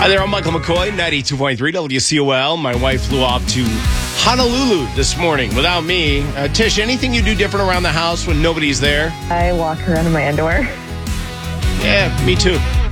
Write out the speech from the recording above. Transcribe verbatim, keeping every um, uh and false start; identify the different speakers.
Speaker 1: Hi there, I'm Michael McCoy, ninety-two point three W C O L. My wife flew off to Honolulu this morning without me. Uh, Tish, anything you do different around the house when nobody's there?
Speaker 2: I walk around in my underwear.
Speaker 1: Yeah, me too.